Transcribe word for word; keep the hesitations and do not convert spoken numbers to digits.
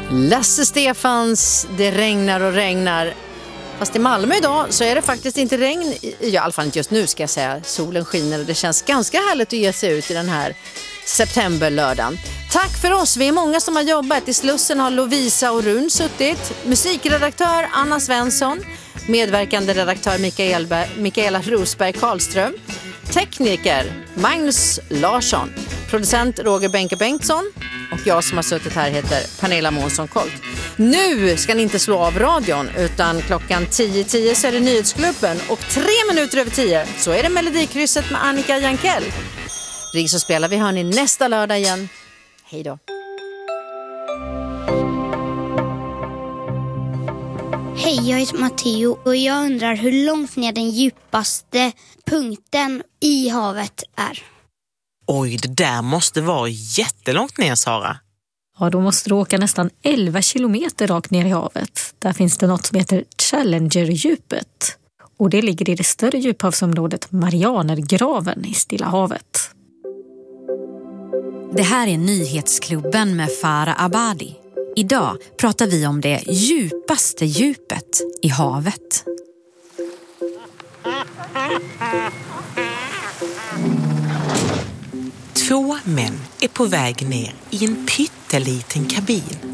Lasse Stefans, det regnar och regnar. Fast i Malmö idag så är det faktiskt inte regn, i alla fall inte just nu ska jag säga. Solen skiner och det känns ganska härligt att ge sig ut i den här septemberlördagen. Tack för oss, vi är många som har jobbat. I Slussen har Lovisa och Run suttit. Musikredaktör Anna Svensson. Medverkande redaktör Mikael, Mikaela Rosberg Karlström. Tekniker Magnus Larsson. Producent Roger Benke Bengtsson. Och jag som har suttit här heter Pernilla Månsson Kolt. Nu ska ni inte slå av radion, utan klockan tio tio så är det Nyhetsklubben. Och tre minuter över tio så är det Melodikrysset med Annika Jankell. Ring så spelar vi, hör ni nästa lördag igen. Hej då. Hej, jag heter Matteo och jag undrar hur långt ner den djupaste punkten i havet är. Oj, det där måste vara jättelångt ner, Sara. Ja, då måste du åka nästan elva kilometer rakt ner i havet. Där finns det något som heter Challenger-djupet. Och det ligger i det större djuphavsområdet Marianergraven i Stilla havet. Det här är Nyhetsklubben med Farah Abadi. Idag pratar vi om det djupaste djupet i havet. Två män är på väg ner i en pytteliten kabin.